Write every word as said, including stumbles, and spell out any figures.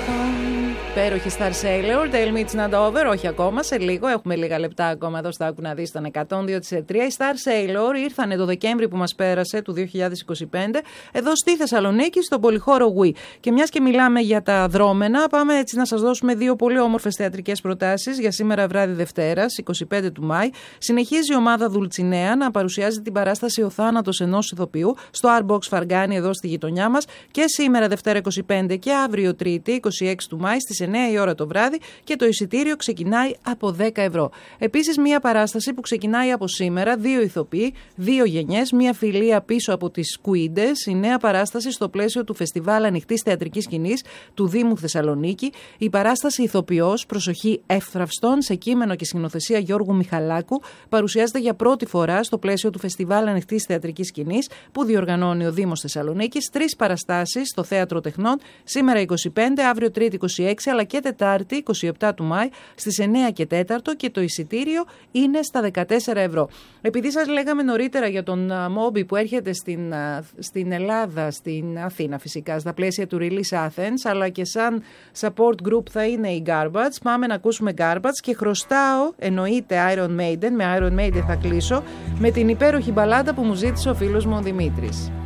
Υπέροχη Star Sailor, Tell me it's not over. Όχι ακόμα, σε λίγο. Έχουμε λίγα λεπτά ακόμα εδώ στο Άκου να δεις τον εκατόν δύο κόμμα τρία. Οι Star Sailor ήρθανε το Δεκέμβρη που μας πέρασε του δύο χιλιάδες είκοσι πέντε εδώ στη Θεσσαλονίκη, στον πολυχώρο Wii. Και μιας και μιλάμε για τα δρόμενα, πάμε έτσι να σας δώσουμε δύο πολύ όμορφες θεατρικές προτάσεις για σήμερα βράδυ Δευτέρας, εικοστή πέμπτη του Μάη. Συνεχίζει η ομάδα Δουλτσινέα να παρουσιάζει την παράσταση Ο Θάνατος ενός ηθοποιού στο Artbox Φαργκάνη εδώ στη γειτονιά μας και σήμερα Δευτέρα εικοστή πέμπτη και αύριο Τρίτη εικοστή έκτη του Μάη στις εννιά η ώρα το βράδυ και το εισιτήριο ξεκινάει από δέκα ευρώ. Επίσης, μια παράσταση που ξεκινάει από σήμερα, δύο ηθοποιοί, δύο γενιές, μια φιλία πίσω από τις Κουίντες, η νέα παράσταση στο πλαίσιο του Φεστιβάλ Ανοιχτής Θεατρικής Σκηνής του Δήμου Θεσσαλονίκη. Η παράσταση Ηθοποιός, προσοχή εύθραυστον, σε κείμενο και σκηνοθεσία Γιώργου Μιχαλάκου, παρουσιάζεται για πρώτη φορά στο πλαίσιο του Φεστιβάλ Ανοιχτής Θεατρικής Σκηνής που διοργανώνει ο Δήμος Θεσσαλονίκης. Τρεις παραστάσεις στο Θέατρο Τεχνών, σήμερα εικοστή πέμπτη, αύριο Τρίτη εικοστή έκτη, αλλά και Τετάρτη εικοστή επτά του Μάη στις εννιά και τέσσερα και το εισιτήριο είναι στα δεκατέσσερα ευρώ. Επειδή σας λέγαμε νωρίτερα για τον Μόμπι που έρχεται στην, στην Ελλάδα, στην Αθήνα φυσικά, στα πλαίσια του Release Athens, αλλά και σαν support group θα είναι η Garbage, πάμε να ακούσουμε Garbage και χρωστάω, εννοείται Iron Maiden, με Iron Maiden θα κλείσω, με την υπέροχη μπαλάντα που μου ζήτησε ο φίλος μου ο Δημήτρης.